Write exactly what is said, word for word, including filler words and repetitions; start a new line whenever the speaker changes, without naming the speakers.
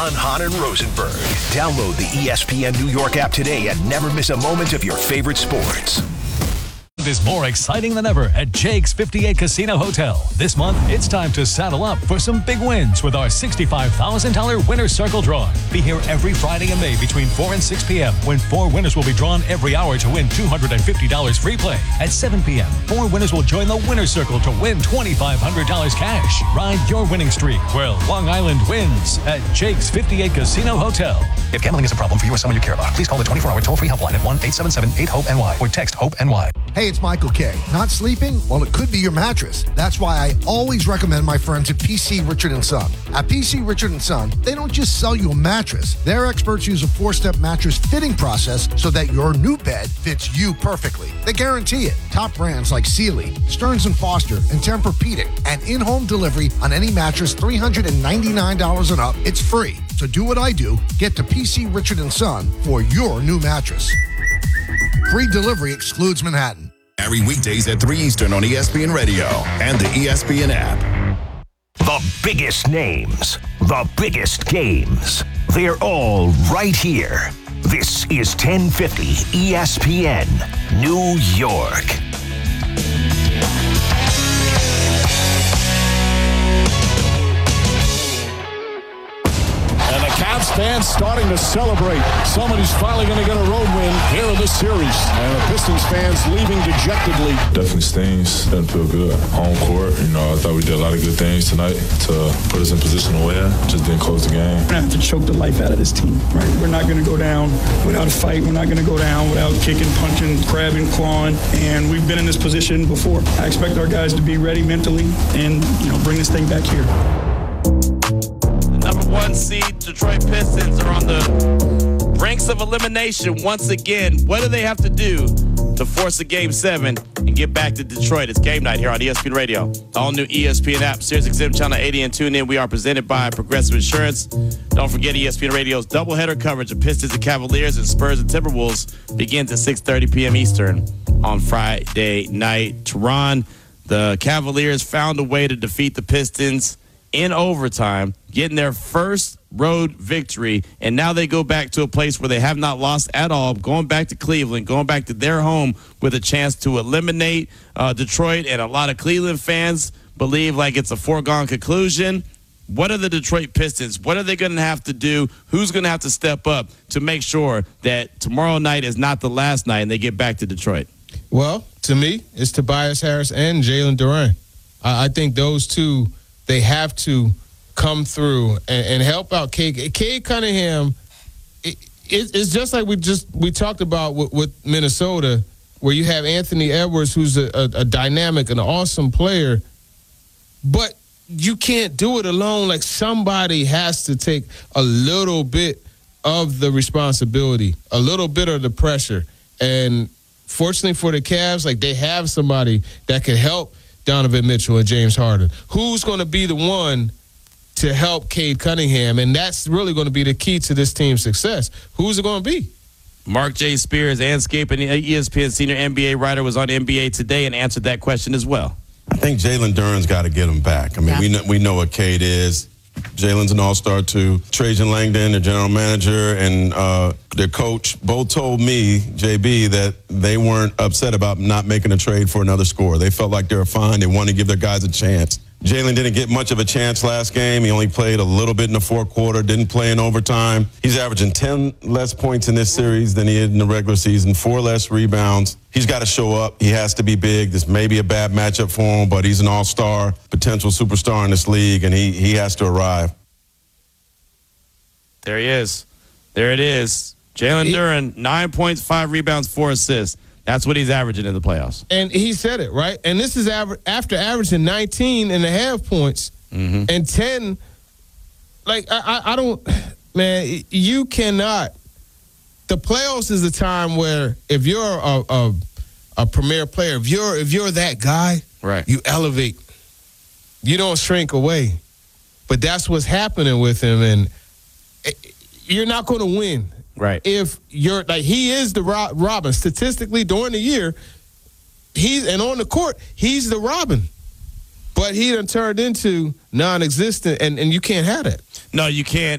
John, Hahn, and Rosenberg. Download the E S P N New York app today and never miss a moment of your favorite sports.
Is more exciting than ever at Jake's fifty-eight Casino Hotel. This month, it's time to saddle up for some big wins with our sixty-five thousand dollars Winner's Circle drawing. Be here every Friday in May between four and six p.m. when four winners will be drawn every hour to win two hundred fifty dollars free play. At seven p.m., four winners will join the Winner's Circle to win twenty-five hundred dollars cash. Ride your winning streak where Long Island wins at Jake's fifty-eight Casino Hotel.
If gambling is a problem for you or someone you care about, please call the twenty-four hour toll-free helpline at one eight seven seven eight hope N Y or text HOPE-NY.
Hey, it's Michael K. Not sleeping? Well, it could be your mattress. That's why I always recommend my friends at P C Richard and Son. At P C Richard and Son, they don't just sell you a mattress. Their experts use a four-step mattress fitting process so that your new bed fits you perfectly. They guarantee it. Top brands like Sealy, Stearns and Foster, and Tempur-Pedic, and in-home delivery on any mattress three hundred ninety-nine dollars and up. It's free. So do what I do. Get to P C Richard and Son for your new mattress. Free delivery excludes Manhattan.
Every weekdays at three Eastern on E S P N Radio and the E S P N app.
The biggest names, the biggest games. They're all right here. This is ten fifty E S P N New York.
And the Cavs fans starting to celebrate. Somebody's finally going to get a road win here in this series. And the Pistons fans leaving dejectedly.
Definitely stings. Doesn't feel good. Home court, you know, I thought we did a lot of good things tonight to put us in position to win. Just didn't close the game.
We're going to have to choke the life out of this team, right? We're not going to go down without a fight. We're not going to go down without kicking, punching, grabbing, clawing. And we've been in this position before. I expect our guys to be ready mentally and, you know, bring this thing back here.
Number one seed, Detroit Pistons, are on the ranks of elimination once again. What do they have to do to force a game seven and get back to Detroit? It's game night here on E S P N Radio. The all-new E S P N app, Sirius X M Channel eighty, and tune in. We are presented by Progressive Insurance. Don't forget E S P N Radio's doubleheader coverage of Pistons and Cavaliers and Spurs and Timberwolves begins at six thirty p.m. Eastern on Friday night. Tehran, the Cavaliers found a way to defeat the Pistons in overtime, getting their first road victory, and now they go back to a place where they have not lost at all, going back to Cleveland, going back to their home with a chance to eliminate uh, Detroit, and a lot of Cleveland fans believe like it's a foregone conclusion. What are the Detroit Pistons? What are they going to have to do? Who's going to have to step up to make sure that tomorrow night is not the last night and they get back to Detroit?
Well, to me, it's Tobias Harris and Jalen Duren. I, I think those two, they have to come through and, and help out Cade. Cade Cunningham, it, it, it's just like we just we talked about with, with Minnesota, where you have Anthony Edwards, who's a, a, a dynamic and awesome player, but you can't do it alone. Like, somebody has to take a little bit of the responsibility, a little bit of the pressure. And fortunately for the Cavs, like, they have somebody that can help Donovan Mitchell and James Harden. Who's going to be the one to help Cade Cunningham? And that's really going to be the key to this team's success. Who's it going to be?
Mark J. Spears, Anscape, and E S P N senior N B A writer, was on N B A Today and answered that question as well.
I think Jalen Duren's got to get him back. I mean, yeah. we know, we know what Cade is. Jalen's an all-star too. Trajan Langdon, the general manager, and uh, their coach both told me, J B, that they weren't upset about not making a trade for another scorer. They felt like they were fine. They wanted to give their guys a chance. Jalen didn't get much of a chance last game. He only played a little bit in the fourth quarter, didn't play in overtime. He's averaging ten less points in this series than he did in the regular season, four less rebounds. He's got to show up. He has to be big. This may be a bad matchup for him, but he's an all-star, potential superstar in this league, and he, he has to arrive.
There he is. There it is. Jalen Duren, nine points, five rebounds, four assists. That's what he's averaging in the playoffs.
And he said it, right? And this is aver- after averaging nineteen and a half points mm-hmm. and ten. Like, I, I, I don't, man, you cannot. The playoffs is a time where if you're a, a, a premier player, if you're if you're that guy,
right,
you elevate. You don't shrink away. But that's what's happening with him, and you're not going to win.
Right.
If you're like, he is the Robin. Statistically, during the year, he's and on the court, he's the Robin. But he done turned into non-existent, and, and you can't have that.
No, you can't.